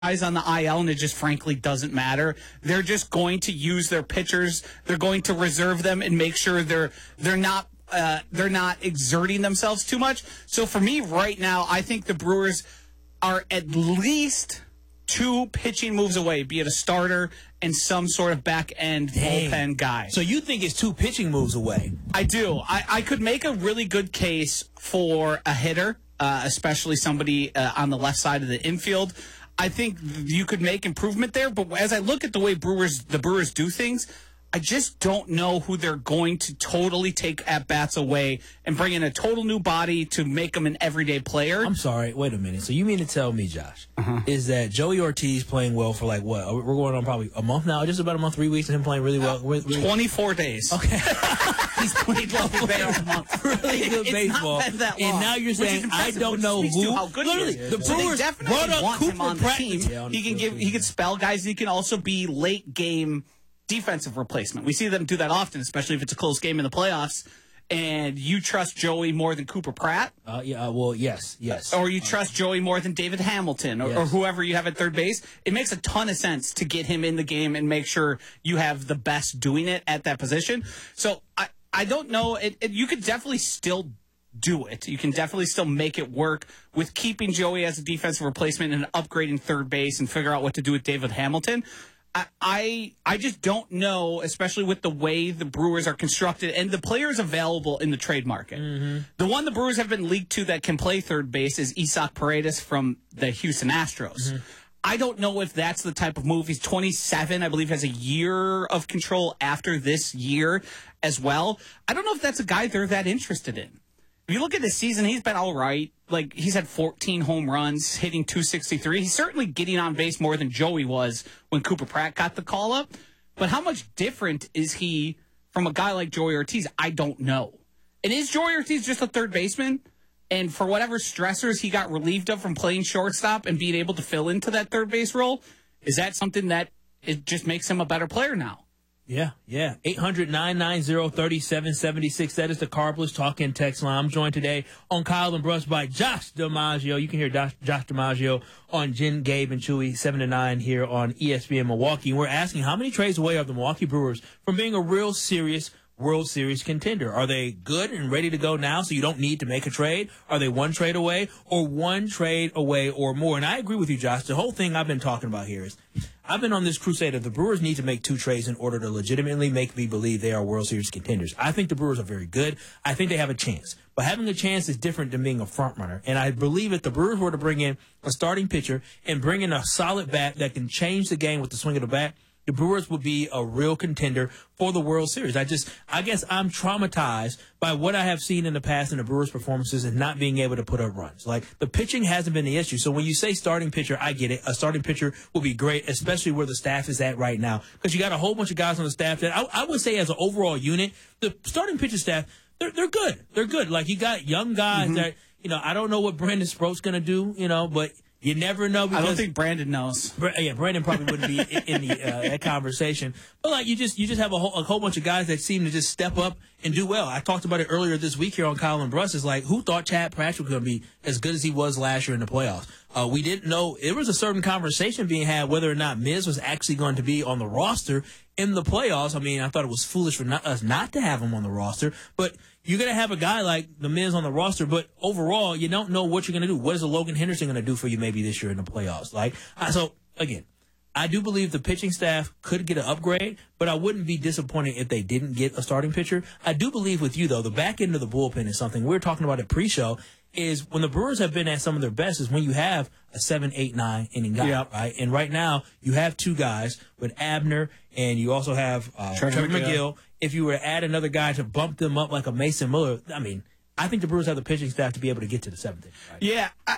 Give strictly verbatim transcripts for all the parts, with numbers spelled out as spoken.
guys on the I L, and it just frankly doesn't matter. They're just going to use their pitchers. They're going to reserve them and make sure they're they're not uh, they're not exerting themselves too much. So for me right now, I think the Brewers are at least two pitching moves away, be it a starter and some sort of back-end bullpen guy. So you think it's two pitching moves away? I do. I, I could make a really good case for a hitter, uh, especially somebody uh, on the left side of the infield. I think you could make improvement there, but as I look at the way Brewers the Brewers do things, I just don't know who they're going to totally take at-bats away and bring in a total new body to make them an everyday player. I'm sorry. Wait a minute. So you mean to tell me, Josh, uh-huh. is that Joey Ortiz playing well for like what? We're going on probably a month now, just about a month, three weeks, and him playing really well. Uh, really twenty-four days. Okay. He's played well for a month. Really good it's baseball. Not been that long, and now you're saying I don't know who. How good Literally, he is. the Brewers so definitely brought up want Cooper him on the Pratt. team. Yeah, on he can give. team. He can spell guys. He can also be late game defensive replacement. We see them do that often, especially if it's a close game in the playoffs. And you trust Joey more than Cooper Pratt? Uh, yeah. Uh, well, yes, yes. Or you trust Joey more than David Hamilton, or, yes. or whoever you have at third base? It makes a ton of sense to get him in the game and make sure you have the best doing it at that position. So I, I don't know. It, it, you could definitely still do it. You can definitely still make it work with keeping Joey as a defensive replacement and upgrading third base and figure out what to do with David Hamilton. I, I I just don't know, especially with the way the Brewers are constructed and the players available in the trade market. Mm-hmm. The one the Brewers have been leaked to that can play third base is Isaac Paredes from the Houston Astros. Mm-hmm. I don't know if that's the type of move. He's twenty-seven, I believe, has a year of control after this year as well. I don't know if that's a guy they're that interested in. If you look at this season, he's been all right. Like, he's had fourteen home runs, hitting two sixty-three. He's certainly getting on base more than Joey was when Cooper Pratt got the call up. But how much different is he from a guy like Joey Ortiz? I don't know. And is Joey Ortiz just a third baseman? And for whatever stressors he got relieved of from playing shortstop and being able to fill into that third base role, is that something that it just makes him a better player now? Yeah, yeah. eight hundred, nine nine zero, three seven seven six. That is the Carplus Talk-In text line. I'm joined today on Kyle and Brush by Josh DiMaggio. You can hear Josh, Josh DiMaggio on Jen, Gabe, and Chewy, seven to nine here on E S P N Milwaukee. And we're asking how many trades away are the Milwaukee Brewers from being a real serious World Series contender? Are they good and ready to go now so you don't need to make a trade? Are they one trade away or one trade away or more? And I agree with you, Josh. The whole thing I've been talking about here is I've been on this crusade of the Brewers need to make two trades in order to legitimately make me believe they are World Series contenders. I think the Brewers are very good. I think they have a chance. But having a chance is different than being a front runner. And I believe if the Brewers were to bring in a starting pitcher and bring in a solid bat that can change the game with the swing of the bat, the Brewers would be a real contender for the World Series. I just, I guess I'm traumatized by what I have seen in the past in the Brewers' performances and not being able to put up runs. Like, the pitching hasn't been the issue. So when you say starting pitcher, I get it. A starting pitcher will be great, especially where the staff is at right now. Because you got a whole bunch of guys on the staff that I, I would say as an overall unit, the starting pitcher staff, they're, they're good. They're good. Like, you got young guys mm-hmm. that, you know, I don't know what Brandon Sproat's going to do, you know, but you never know. Because I don't think Brandon knows. Yeah, Brandon probably wouldn't be in the uh, that conversation. But like you just you just have a whole, a whole bunch of guys that seem to just step up and do well. I talked about it earlier this week here on Kyle and Bruss. It's like, who thought Chad Patrick was going to be as good as he was last year in the playoffs? Uh, we didn't know. There was a certain conversation being had whether or not Miz was actually going to be on the roster in the playoffs. I mean, I thought it was foolish for not, us not to have him on the roster. But you're going to have a guy like the Miz on the roster, but overall, you don't know what you're going to do. What is a Logan Henderson going to do for you maybe this year in the playoffs? Like, I, so, again, I do believe the pitching staff could get an upgrade, but I wouldn't be disappointed if they didn't get a starting pitcher. I do believe with you, though, the back end of the bullpen is something we were talking about at pre-show, is when the Brewers have been at some of their best is when you have a seven, eight, nine inning guy, yep. right? And right now, you have two guys with Abner, and you also have uh, Trevor McGill. McGill. If you were to add another guy to bump them up like a Mason Miller, I mean, I think the Brewers have the pitching staff to be able to get to the seventh inning. Right? Yeah, I,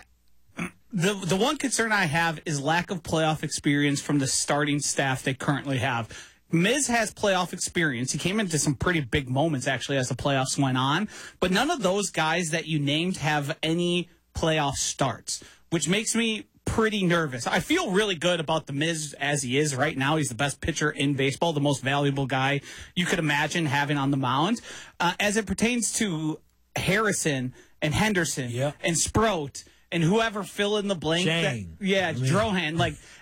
the the one concern I have is lack of playoff experience from the starting staff they currently have. Miz has playoff experience. He came into some pretty big moments, actually, as the playoffs went on. But none of those guys that you named have any playoff starts, which makes me pretty nervous. I feel really good about the Miz as he is right now. He's the best pitcher in baseball, the most valuable guy you could imagine having on the mound. Uh, as it pertains to Harrison and Henderson yep. and Sproat and whoever fill in the blank. That, Shane. yeah, I mean- Drohan. Like